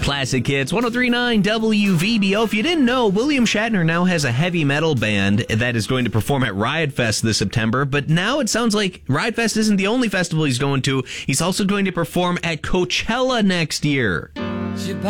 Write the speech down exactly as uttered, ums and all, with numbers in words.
Classic Hits, one oh three point nine W V B O. If you didn't know, William Shatner now has a heavy metal band that is going to perform at Riot Fest this September. But now it sounds like Riot Fest isn't the only festival he's going to. He's also going to perform at Coachella next year.